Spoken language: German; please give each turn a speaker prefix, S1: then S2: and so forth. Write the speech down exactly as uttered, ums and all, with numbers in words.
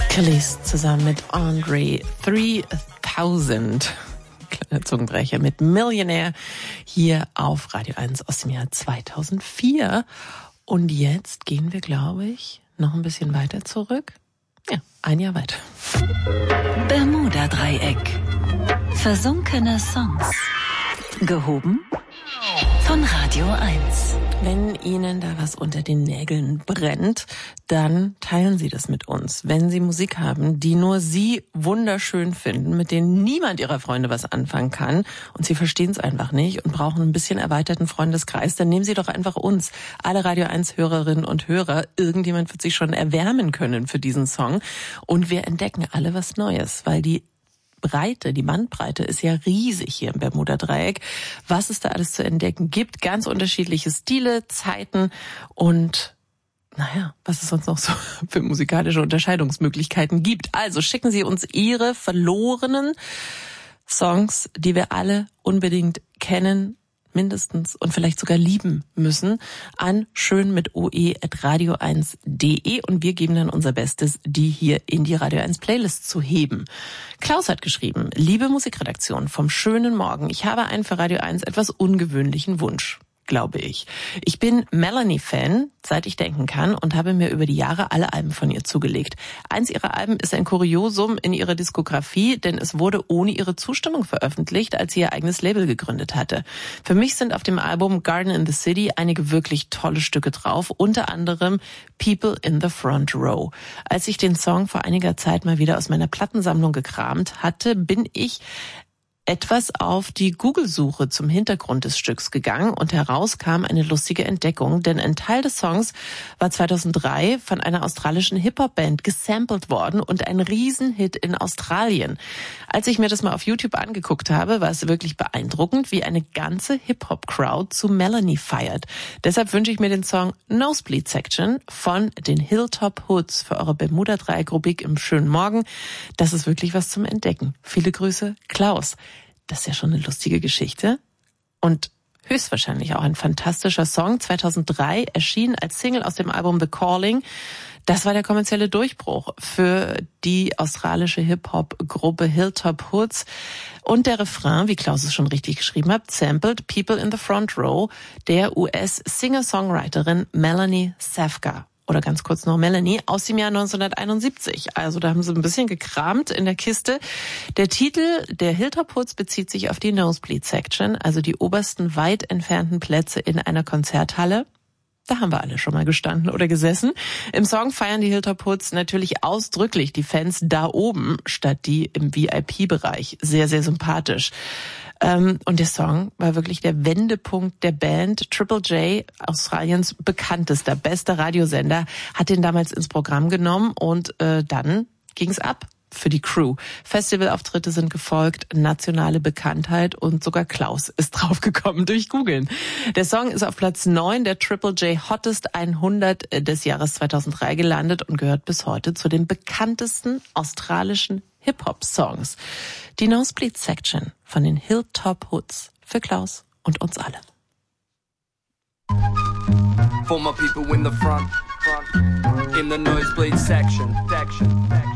S1: Kelis zusammen mit Andre dreitausend. Kleiner Zungenbrecher mit Millionaire hier auf Radio eins aus dem Jahr zweitausendvier. Und jetzt gehen wir, glaube ich, noch ein bisschen weiter zurück. Ja, ein Jahr weiter.
S2: Bermuda-Dreieck. Versunkene Songs. Gehoben von Radio eins.
S1: Wenn Ihnen da was unter den Nägeln brennt, dann teilen Sie das mit uns. Wenn Sie Musik haben, die nur Sie wunderschön finden, mit denen niemand Ihrer Freunde was anfangen kann und Sie verstehen es einfach nicht und brauchen ein bisschen erweiterten Freundeskreis, dann nehmen Sie doch einfach uns, alle Radio eins Hörerinnen und Hörer. Irgendjemand wird sich schon erwärmen können für diesen Song und wir entdecken alle was Neues, weil die Breite, die Bandbreite ist ja riesig hier im Bermuda-Dreieck. Was es da alles zu entdecken gibt, ganz unterschiedliche Stile, Zeiten und naja, was es sonst noch so für musikalische Unterscheidungsmöglichkeiten gibt. Also schicken Sie uns Ihre verlorenen Songs, die wir alle unbedingt kennen, mindestens und vielleicht sogar lieben müssen, an schön mit oe at radio eins punkt de und wir geben dann unser Bestes, die hier in die Radio eins Playlist zu heben. Klaus hat geschrieben: Liebe Musikredaktion vom schönen Morgen, ich habe einen für Radio eins etwas ungewöhnlichen Wunsch, glaube ich. Ich bin Melanie-Fan, seit ich denken kann, und habe mir über die Jahre alle Alben von ihr zugelegt. Eins ihrer Alben ist ein Kuriosum in ihrer Diskografie, denn es wurde ohne ihre Zustimmung veröffentlicht, als sie ihr eigenes Label gegründet hatte. Für mich sind auf dem Album Garden in the City einige wirklich tolle Stücke drauf, unter anderem People in the Front Row. Als ich den Song vor einiger Zeit mal wieder aus meiner Plattensammlung gekramt hatte, bin ich etwas auf die Google-Suche zum Hintergrund des Stücks gegangen und heraus kam eine lustige Entdeckung, denn ein Teil des Songs war zweitausenddrei von einer australischen Hip-Hop-Band gesampelt worden und ein Riesenhit in Australien. Als ich mir das mal auf YouTube angeguckt habe, war es wirklich beeindruckend, wie eine ganze Hip-Hop-Crowd zu Melanie feiert. Deshalb wünsche ich mir den Song Nosebleed Section von den Hilltop Hoods für eure Bermuda-Dreieck-Rubrik im schönen Morgen. Das ist wirklich was zum Entdecken. Viele Grüße, Klaus. Das ist ja schon eine lustige Geschichte und höchstwahrscheinlich auch ein fantastischer Song. zweitausenddrei erschien als Single aus dem Album The Calling. Das war der kommerzielle Durchbruch für die australische Hip-Hop-Gruppe Hilltop Hoods. Und der Refrain, wie Klaus es schon richtig geschrieben hat, sampled People in the Front Row der U S-Singer-Songwriterin Melanie Safka. Oder ganz kurz noch Melanie, aus dem Jahr neunzehnhunderteinundsiebzig. Also da haben sie ein bisschen gekramt in der Kiste. Der Titel der Hilltop Hoods bezieht sich auf die Nosebleed Section, also die obersten weit entfernten Plätze in einer Konzerthalle. Da haben wir alle schon mal gestanden oder gesessen. Im Song feiern die Hilltop Hoods natürlich ausdrücklich die Fans da oben statt die im V I P-Bereich. Sehr, sehr sympathisch. Und der Song war wirklich der Wendepunkt der Band. Triple J, Australiens bekanntester, bester Radiosender, hat den damals ins Programm genommen und äh, dann ging's ab für die Crew. Festivalauftritte sind gefolgt, nationale Bekanntheit und sogar Klaus ist draufgekommen durch Googlen. Der Song ist auf Platz neun der Triple J Hottest hundert des Jahres zweitausenddrei gelandet und gehört bis heute zu den bekanntesten australischen Hip-Hop-Songs. Die Nosebleed Section von den Hilltop Hoods für Klaus und uns alle.
S3: For my people in the front, front, in the nosebleed section, section, section.